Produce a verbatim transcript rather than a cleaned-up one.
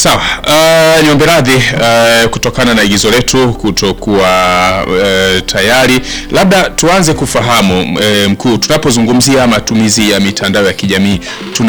Sawa, uh, niombe radhi uh, kutokana na igizo letu kutokuwa uh, tayari. Labda tuanze kufahamu uh, mkuu, tunapozungumzia matumizi ya mitandao ya kijamii tuna